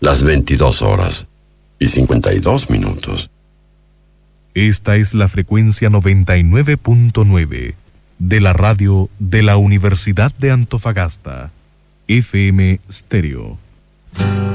las 22:52. Esta es la frecuencia 99.9 de la radio de la Universidad de Antofagasta, FM Stereo.